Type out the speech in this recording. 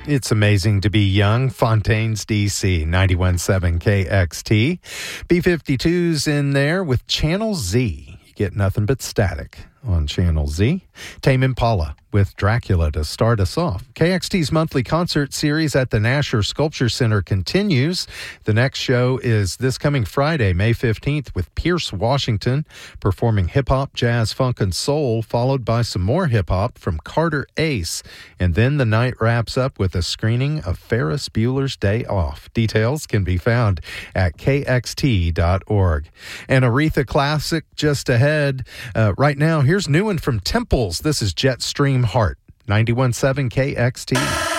It's amazing to be young. Fontaine's, D.C., 91.7 KXT. B-52's in there with Channel Z. You get nothing but static on Channel Z. Tame Impala with Dracula to start us off. KXT's monthly concert series at the Nasher Sculpture Center continues. The next show is this coming Friday, May 15th, with Pierce Washington performing hip-hop, jazz, funk, and soul, followed by some more hip-hop from Carter Ace. And then the night wraps up with a screening of Ferris Bueller's Day Off. Details can be found at kxt.org. And Aretha Classic just ahead. Right now, here's new one from Temples. This is Jetstream Heart, 91.7 KXT.